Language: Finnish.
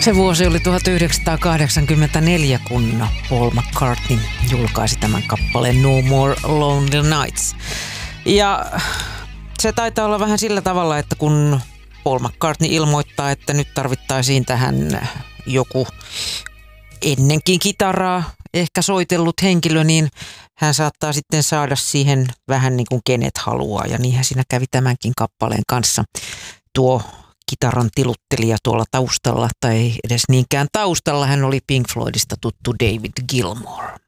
Se vuosi oli 1984, kun Paul McCartney julkaisi tämän kappaleen No More Lonely Nights. Ja se taitaa olla vähän sillä tavalla, että kun Paul McCartney ilmoittaa, että nyt tarvittaisiin tähän joku ennenkin kitaraa ehkä soitellut henkilö, niin hän saattaa sitten saada siihen vähän niin kuin kenet haluaa. Ja niinhän siinä kävi tämänkin kappaleen kanssa. Tuo kitaran tiluttelija tuolla taustalla, tai edes niinkään taustalla, hän oli Pink Floydista tuttu David Gilmour.